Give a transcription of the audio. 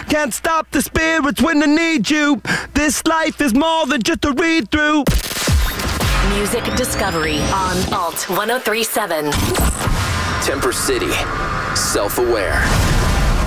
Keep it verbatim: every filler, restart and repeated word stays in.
Can't stop the spirits when they need you. This life is more than just a read-through. Music Discovery on Alt one oh three point seven. Temper City, self-aware.